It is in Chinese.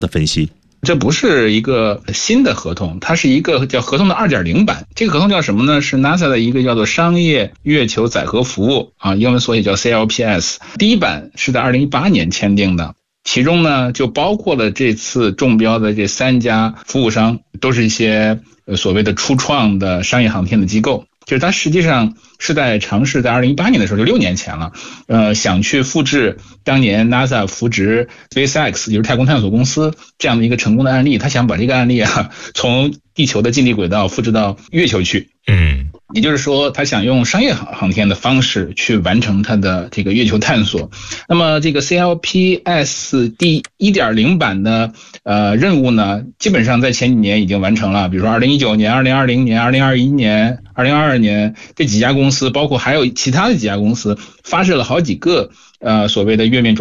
的分析。 这不是一个新的合同，它是一个叫合同的 2.0 版。这个合同叫什么呢？是 NASA 的一个叫做商业月球载荷服务英文缩写叫 CLPS。第一版是在2018年签订的，其中呢就包括了这次中标的这3家服务商，都是一些所谓的初创的商业航天的机构。就是它实际上是在尝试在2018年的时候，就6年前了，想去复制当年 NASA 扶植 SpaceX 就是太空探索公司这样的一个成功的案例，他想把这个案例从地球的近地轨道复制到月球去。也就是说他想用商业航天的方式去完成他的这个月球探索。那么这个 CLPS 第 1.0 版的任务呢，基本上在前几年已经完成了，比如说2019年、2020年、2021年、2022年这几家公司，包括还有其他的几家公司发射了好几个所谓的月面